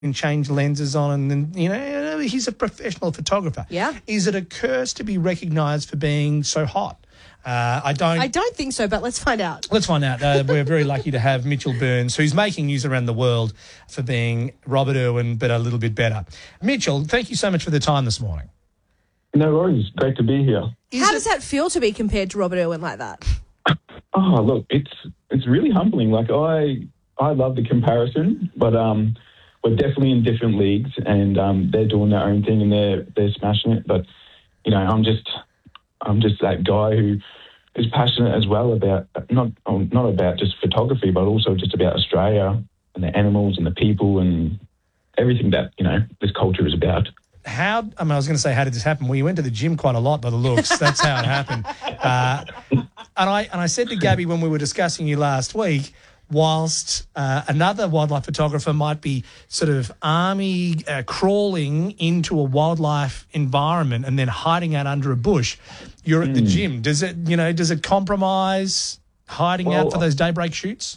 and change lenses on, and then, he's a professional photographer. Yeah. Is it a curse to be recognised for being so hot? I don't think so, but let's find out. Let's find out. We're very lucky to have Mitchell Burns, who's making news around the world for being Robert Irwin, but a little bit better. Mitchell, thank you so much for the time this morning. No worries. Great to be here. How does that feel to be compared to Robert Irwin like that? Oh, look, it's really humbling. Like, I love the comparison, but we're definitely in different leagues, and they're doing their own thing and they're smashing it. But I'm just that guy who is passionate as well about not about just photography, but also just about Australia and the animals and the people and everything that this culture is about. I was going to say, how did this happen? Well, you went to the gym quite a lot by the looks. That's how it happened. And I said to Gabby when we were discussing you last week, whilst another wildlife photographer might be sort of army crawling into a wildlife environment and then hiding out under a bush, you're at the gym. Does it compromise hiding out for those daybreak shoots?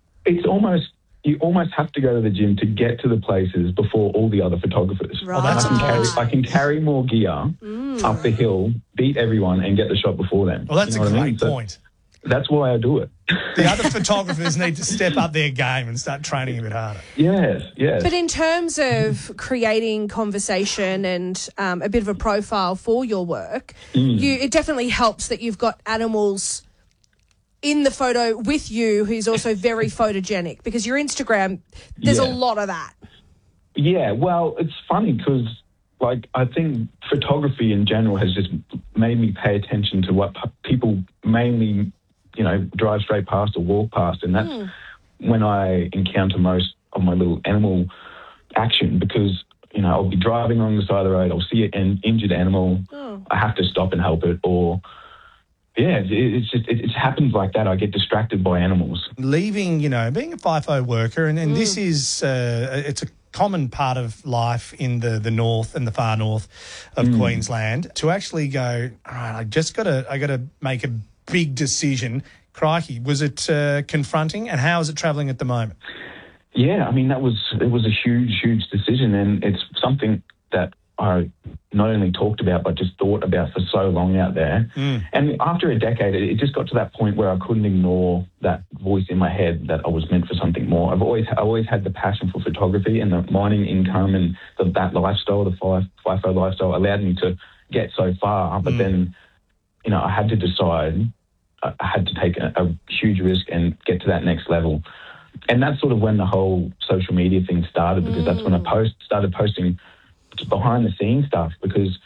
You almost have to go to the gym to get to the places before all the other photographers. Right. Oh, I can carry more gear up the hill, beat everyone, and get the shot before them. Well, that's a great point. So that's why I do it. The other photographers need to step up their game and start training a bit harder. Yes. But in terms of creating conversation and a bit of a profile for your work, it definitely helps that you've got animals in the photo with you who's also very photogenic, because your Instagram, there's a lot of that. Yeah, well, it's funny because, I think photography in general has just made me pay attention to what people mainly, drive straight past or walk past, and that's when I encounter most of my little animal action, because, I'll be driving along the side of the road, I'll see an injured animal, I have to stop and help it, or... Yeah, it happens like that. I get distracted by animals. Leaving, being a FIFO worker, and this is, it's a common part of life in the north and the far north of Queensland, to actually go, all right, I got to make a big decision. Crikey, was it confronting, and how is it travelling at the moment? Yeah, I mean, it was a huge decision, and it's something that I not only talked about but just thought about for so long out there. And after a decade, it just got to that point where I couldn't ignore that voice in my head that I was meant for something more. I've always had the passion for photography, and the mining income and that lifestyle, the FIFO lifestyle, allowed me to get so far. But then, I had to decide. I had to take a huge risk and get to that next level. And that's sort of when the whole social media thing started, because that's when I started posting behind the scenes stuff, because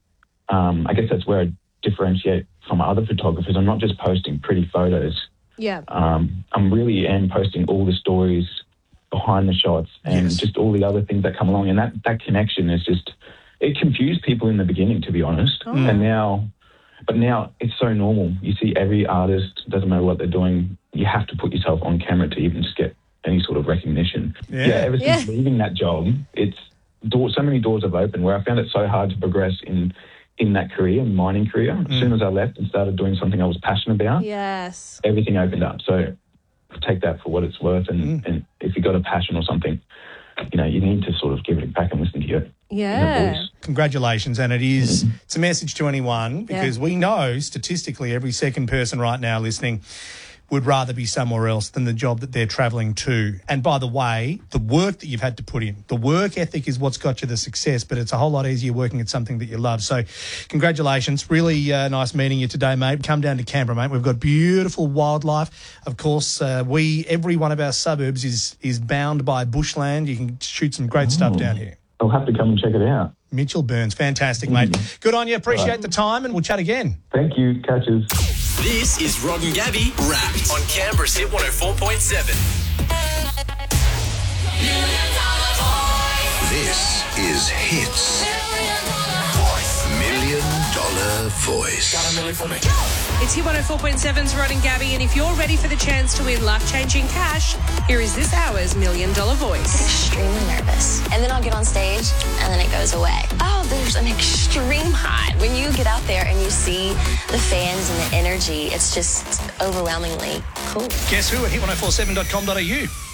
I guess that's where I differentiate from other photographers. I'm not just posting pretty photos. Yeah. I'm really posting all the stories behind the shots and just all the other things that come along. And that connection is just, it confused people in the beginning, to be honest. And now it's so normal. You see every artist, doesn't matter what they're doing, you have to put yourself on camera to even just get any sort of recognition. Ever since leaving that job, so many doors have opened, where I found it so hard to progress in that career, mining career. As soon as I left and started doing something I was passionate about, everything opened up. So take that for what it's worth, and if you've got a passion or something, you need to sort of give it back and listen to your voice. Congratulations, and it's a message to anyone, because we know statistically every second person right now listening would rather be somewhere else than the job that they're travelling to. And by the way, the work that you've had to put in, the work ethic is what's got you the success, but it's a whole lot easier working at something that you love. So congratulations. Really nice meeting you today, mate. Come down to Canberra, mate. We've got beautiful wildlife. Of course, every one of our suburbs is bound by bushland. You can shoot some great stuff down here. I'll have to come and check it out. Mitchell Burns, fantastic, mate. Good on you. Appreciate the time, and we'll chat again. Thank you. Catches. This is Rod and Gabby Wrapped on Canberra's Hit 104.7. This is Hits $1 Million Voice. Got a million for me. It's Hit 104.7's Rod and Gabby, and if you're ready for the chance to win life-changing cash, here is this hour's $1 Million Voice. Extremely nervous. And then I'll get on stage, and then it goes away. Oh, there's an extreme high. When you get out there and you see the fans and the energy, it's just overwhelmingly cool. Guess who at hit1047.com.au?